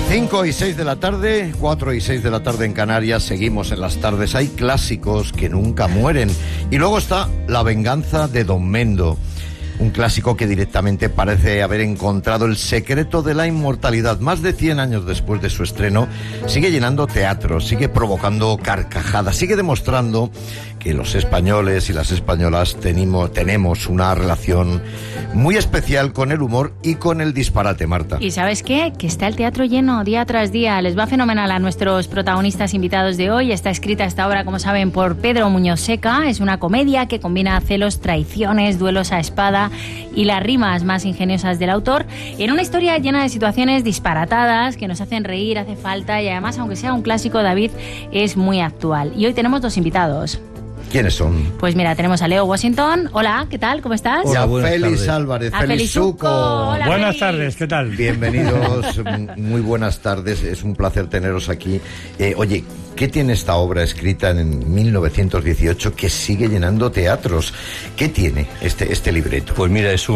5 y 6 de la tarde, 4 y 6 de la tarde en Canarias, seguimos en las tardes. Hay clásicos que nunca mueren. Y luego está La venganza de Don Mendo, un clásico que directamente parece haber encontrado el secreto de la inmortalidad. Más de 100 años después de su estreno, sigue llenando teatros, sigue provocando carcajadas, sigue demostrando que los españoles y las españolas tenemos una relación muy especial con el humor y con el disparate, Marta. ¿Y sabes qué? Que está el teatro lleno día tras día. Les va fenomenal a nuestros protagonistas invitados de hoy. Está escrita esta obra, como saben, por Pedro Muñoz Seca. Es una comedia que combina celos, traiciones, duelos a espada y las rimas más ingeniosas del autor en una historia llena de situaciones disparatadas que nos hacen reír, hace falta, y además, aunque sea un clásico, David, es muy actual. Y hoy tenemos dos invitados. ¿Quiénes son? Pues mira, tenemos a Leo Washington. Hola, ¿qué tal? ¿Cómo estás? Hola, Félix Álvarez, Felizuco. Hola, buenas Félix. tardes, ¿qué tal? Bienvenidos, muy buenas tardes, es un placer teneros aquí. Oye, ¿qué tiene esta obra escrita en 1918 que sigue llenando teatros? ¿Qué tiene este libreto? Pues mira, es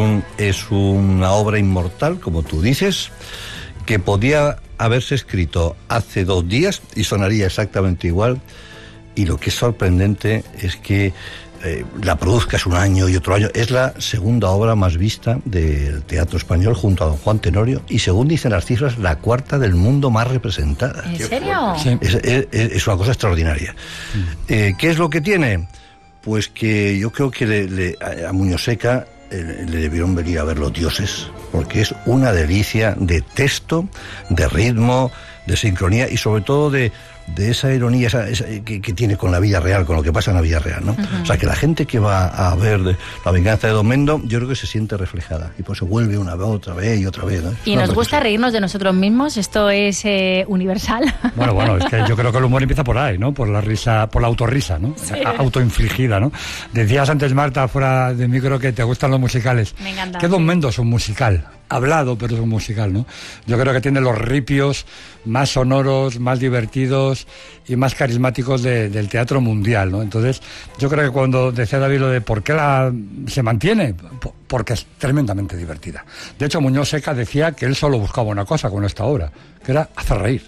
una obra inmortal, como tú dices, que podía haberse escrito hace 2 días y sonaría exactamente igual. Y lo que es sorprendente es que la produzcas un año y otro año. Es la segunda obra más vista del teatro español junto a Don Juan Tenorio y, según dicen las cifras, la cuarta del mundo más representada. ¿En serio? Sí. Es una cosa extraordinaria. ¿Qué es lo que tiene? Pues que yo creo que a Muñoz Seca le debieron venir a ver los dioses, porque es una delicia de texto, de ritmo, de sincronía y sobre todo de esa ironía que tiene con la vida real, con lo que pasa en la vida real, ¿no? O sea, que la gente que va a ver La venganza de Don Mendo, yo creo que se siente reflejada y pues se vuelve una vez, otra vez y otra vez, ¿no? ¿Y nos gusta reírnos de nosotros mismos? ¿Esto es universal? Bueno, es que yo creo que el humor empieza por ahí, ¿no? Por la risa, por la autorrisa, ¿no? Sí. Autoinfligida, ¿no? Decías antes, Marta, fuera de micro, que te gustan los musicales. Me encanta. Que Don Mendo es un musical. Hablado, pero es un musical, ¿no? Yo creo que tiene los ripios más sonoros, más divertidos y más carismáticos del teatro mundial, ¿no? Entonces, yo creo que cuando decía David lo de por qué se mantiene, porque es tremendamente divertida. De hecho, Muñoz Seca decía que él solo buscaba una cosa con esta obra, que era hacer reír.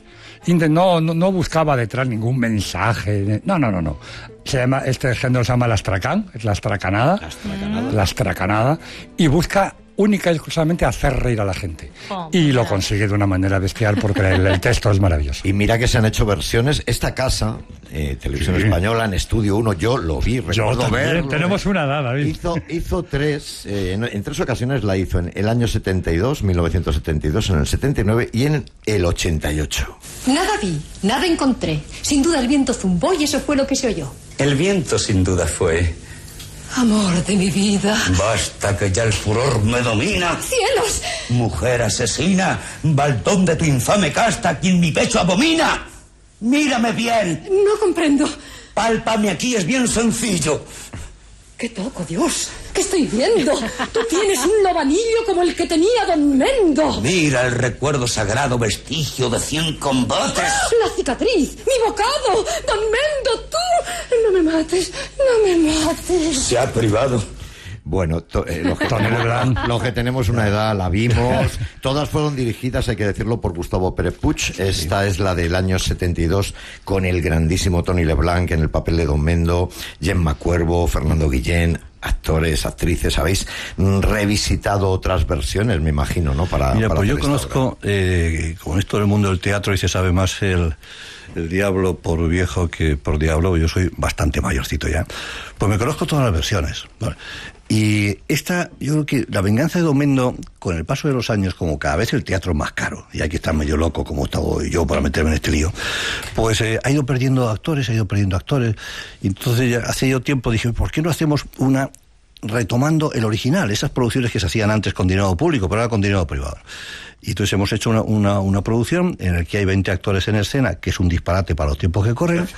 No buscaba detrás ningún mensaje. No. Este género se llama la astracán, es la astracanada. La astracanada. Y busca única y exclusivamente hacer reír a la gente. Y lo consigue de una manera bestial porque el texto es maravilloso. Y mira que se han hecho versiones. Esta casa, Televisión Española, en Estudio 1, yo lo vi, recuerdo verlo. Tenemos una edad, David. Hizo 3, en 3 ocasiones la hizo en el año 72, 1972, en el 79 y en el 88. Nada vi, nada encontré. Sin duda el viento zumbó y eso fue lo que se oyó. El viento sin duda fue. Amor de mi vida. Basta que ya el furor me domina. ¡Cielos! Mujer asesina, baldón de tu infame casta, quien mi pecho abomina. Mírame bien. No comprendo. Pálpame aquí, es bien sencillo. ¿Qué toco, Dios? ¿Qué estoy viendo? Tú tienes un lobanillo como el que tenía Don Mendo. Mira el recuerdo sagrado, vestigio de 100 combates. La cicatriz, mi bocado. Don Mendo, tú. No me mates, no me mates. Se ha privado. Bueno, los que tenemos una edad la vimos. Todas fueron dirigidas, hay que decirlo, por Gustavo Pérez Puig. Esta es la del año 72, con el grandísimo Tony Leblanc en el papel de Don Mendo, Gemma Cuervo, Fernando Guillén, actores, actrices. Habéis revisitado otras versiones, me imagino, ¿no? Mira, pues yo conozco, como esto del mundo del teatro y se sabe más el diablo por viejo que por diablo, yo soy bastante mayorcito ya, pues me conozco todas las versiones, ¿vale? Y esta, yo creo que La venganza de Don Mendo, con el paso de los años, como cada vez el teatro es más caro, y hay que estar medio loco como estaba yo para meterme en este lío, pues ha ido perdiendo actores, y entonces ya hace yo tiempo dije, ¿por qué no hacemos una retomando el original, esas producciones que se hacían antes con dinero público, pero ahora con dinero privado? Y entonces hemos hecho una producción en la que hay 20 actores en escena, que es un disparate para los tiempos que corren,